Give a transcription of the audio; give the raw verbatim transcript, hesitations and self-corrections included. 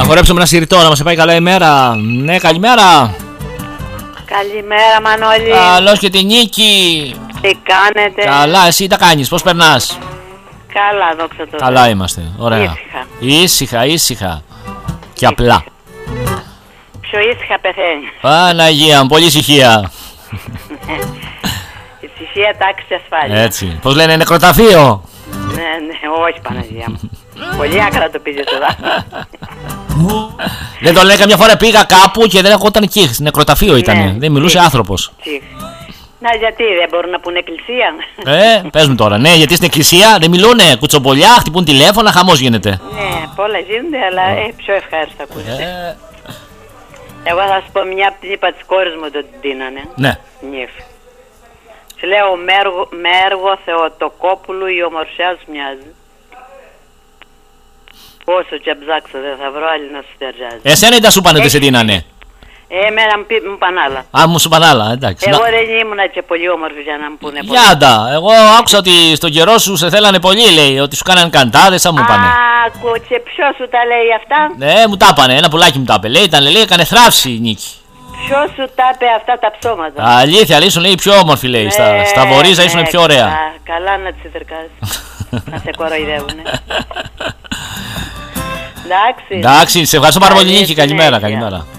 χορέψουμε ένα σιρτό να μας πάει καλά ημέρα. Ναι, καλημέρα. Καλημέρα Μανώλη. Καλώς και τη Νίκη. Τι κάνετε? Καλά, εσύ τα κάνεις, πώς περνάς? Καλά, δόξα τω Θεώ. Καλά είμαστε, ωραία. Ήσυχα. Ήσυχα, ήσυχα. Και απλά. Πιο ήσυχα πεθαίνει. Παναγία μου, πολύ ησυχία. Ησυχία, τάξη, ασφάλεια. Έτσι. Πώς λένε, νεκροταφείο. Ναι, ναι, όχι Παναγία μου. Πολύ άκρα το πήγες εδώ. Δεν το λέει, καμιά φορά πήγα κάπου και δεν ερχόταν εκεί. Νεκροταφείο ήταν. Ναι, δεν μιλούσε τσίχ, άνθρωπος. τσίχ. Να, γιατί δεν μπορούν να πούνε εκκλησία? Ε, πες μου τώρα. Ναι, γιατί στην εκκλησία δεν μιλούνε. Κουτσομπολιά, χτυπούν τηλέφωνα, χαμός γίνεται. Ναι, πολλά γίνονται, αλλά ε, πιο ευχάριστα ακούγεται. Ε, Εγώ θα σου πω μια από την είπα της κόρης μου το την τίνανε. ναι. Νύφη. Σου λέω μέργο, με έργο Θεοτοκόπουλου η ομορφιά σου μοιάζει. Όσο και ψάξω δεν θα βρω άλλη να σου ταιριάζει. Εσένα ή τα σου πάνε ότι σε δίνανε? Ε, εμένα μου, πει- μου πάνε άλλα. Α, μου σου πάνε άλλα, εντάξει. Εγώ Να- δεν ήμουνα και πολύ όμορφη για να μου πούνε πολύ. Γιάντα, εγώ άκουσα ότι στον καιρό σου σε θέλανε πολύ, λέει, ότι σου κάνανε καντάδες, σαν μου πάνε. Άκου, και ποιος σου τα λέει αυτά? Ναι, μου τα πάνε, ένα πουλάκι μου τα είπε. Λέει, ήταν, λέει, έκανε θράψη η Νίκη. Ποιος σου τα είπε αυτά τα ψώματα? Αλήθεια, λέει, ήσουν, λέει, πιο όμορφη, λέει. Στα, Ε, στα βορίζα ήσουν ναι, πιο ωραία. κα- Καλά να τις ιδρυκάσεις. Να σε κοροϊδεύουνε. Εντάξει. Εντάξει, σε ευχαριστώ πάρα πολύ, Καλή Νίκη. Καλημέρα, συνέχεια. καλημέρα.